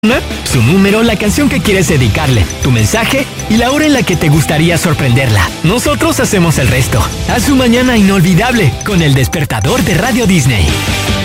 Su número, la canción que quieres dedicarle, tu mensaje y la hora en la que te gustaría sorprenderla. Nosotros hacemos el resto. Haz su mañana inolvidable con El Despertador de Radio Disney.